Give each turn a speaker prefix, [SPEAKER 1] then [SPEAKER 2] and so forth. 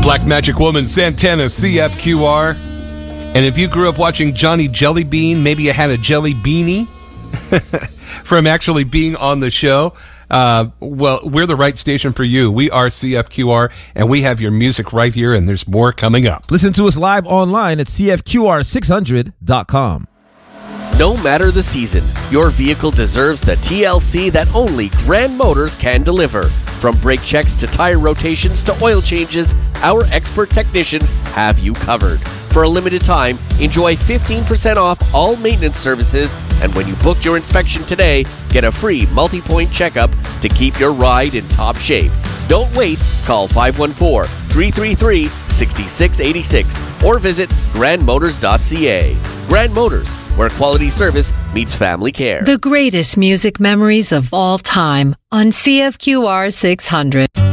[SPEAKER 1] Black Magic Woman, Santana, CFQR. And if you grew up watching Johnny Jellybean, maybe you had a jelly beanie from actually being on the show. Well, we're the right station for you. We are CFQR, and we have your music right here, and there's more coming up.
[SPEAKER 2] Listen to us live online at CFQR600.com.
[SPEAKER 3] No matter the season, your vehicle deserves the TLC that only Grand Motors can deliver. From brake checks to tire rotations to oil changes, our expert technicians have you covered. For a limited time, enjoy 15% off all maintenance services, and when you book your inspection today, get a free multi-point checkup to keep your ride in top shape. Don't wait. Call 514-333-6686 or visit grandmotors.ca. Grand Motors, where quality service meets family care.
[SPEAKER 4] The greatest music memories of all time on CFQR 600.